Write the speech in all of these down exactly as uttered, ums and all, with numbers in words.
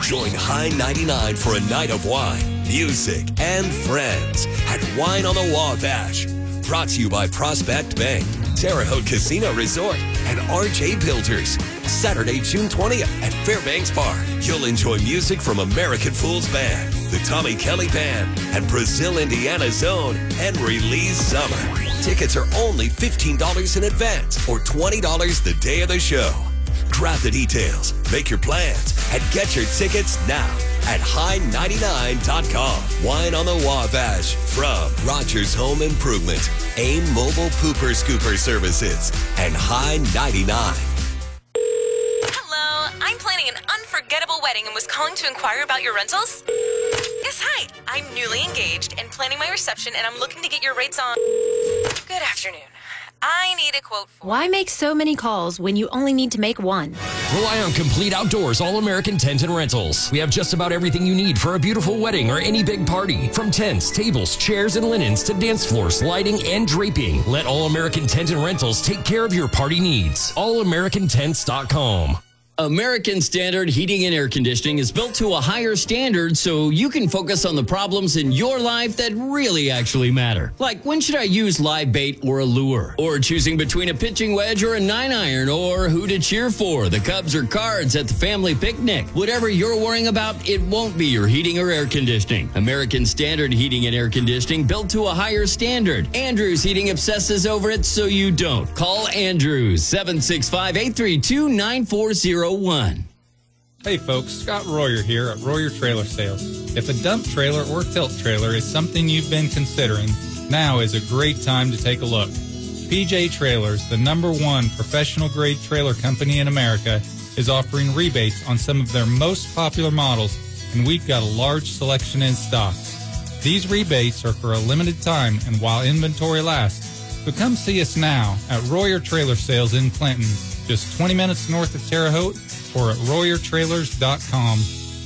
Join High ninety-nine for a night of wine, music, and friends at Wine on the Wabash. Brought to you by Prospect Bank, Terre Haute Casino Resort, and R J Builders. Saturday, June twentieth at Fairbanks Park. You'll enjoy music from American Fools Band, the Tommy Kelly Band, and Brazil, Indiana's own Henry Lee Summer. Tickets are only fifteen dollars in advance or twenty dollars the day of the show. Grab the details, make your plans, and get your tickets now at high ninety-nine dot com. Wine on the Wabash from Rogers Home Improvement, AIM Mobile Pooper Scooper Services, and High ninety-nine. Hello, I'm planning an unforgettable wedding and was calling to inquire about your rentals. Yes, hi. I'm newly engaged and planning my reception, and I'm looking to get your rates on. Good afternoon. I need a quote for... Why make so many calls when you only need to make one? Rely on Complete Outdoors All-American Tent and Rentals. We have just about everything you need for a beautiful wedding or any big party. From tents, tables, chairs, and linens to dance floors, lighting, and draping. Let All-American Tent and Rentals take care of your party needs. all american tents dot com. American Standard Heating and Air Conditioning is built to a higher standard so you can focus on the problems in your life that really actually matter. Like, when should I use live bait or a lure? Or choosing between a pitching wedge or a nine iron? Or who to cheer for, the Cubs or Cards at the family picnic? Whatever you're worrying about, it won't be your heating or air conditioning. American Standard Heating and Air Conditioning, built to a higher standard. Andrews Heating obsesses over it so you don't. Call Andrews, seven six five, eight three two, nine four zero one. Hey folks, Scott Royer here at Royer Trailer Sales. If a dump trailer or tilt trailer is something you've been considering, now is a great time to take a look. P J Trailers, the number one professional grade trailer company in America, is offering rebates on some of their most popular models, and we've got a large selection in stock. These rebates are for a limited time and while inventory lasts, so come see us now at Royer Trailer Sales in Clinton, just twenty minutes north of Terre Haute, or at royer trailers dot com.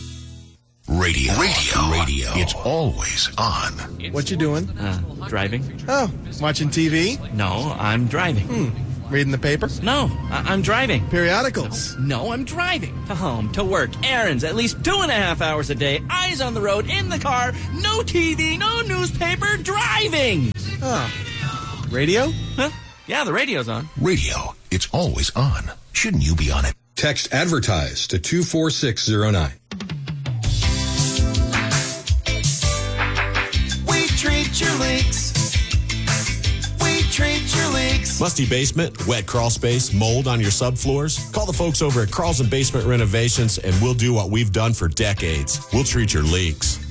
Radio. Radio. Radio. It's always on. What you doing? Uh, driving. Oh, watching T V? No, I'm driving. Hmm. Reading the paper? No, I- I'm driving. Periodicals? No, I'm driving. To home, to work, errands, at least two and a half hours a day, eyes on the road, in the car, no T V, no newspaper, driving. Oh. Radio? Huh? Yeah, the radio's on. Radio. It's always on. Shouldn't you be on it? Text advertise to two four six zero nine. We treat your leaks. We treat your leaks. Musty basement, wet crawl space, mold on your subfloors? Call the folks over at Carlson Basement Renovations and we'll do what we've done for decades. We'll treat your leaks.